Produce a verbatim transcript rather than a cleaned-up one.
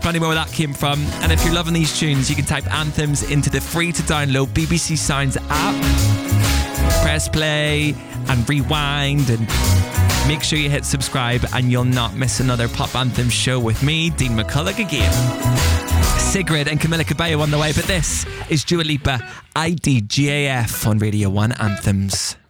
Finding where that came from. And if you're loving these tunes, you can type anthems into the free to download B B C Sounds app. Press play and rewind and make sure you hit subscribe and you'll not miss another Pop Anthem show with me, Dean McCulloch, again. Sigrid and Camila Cabello on the way, but this is Dua Lipa, I D G A F on Radio one Anthems.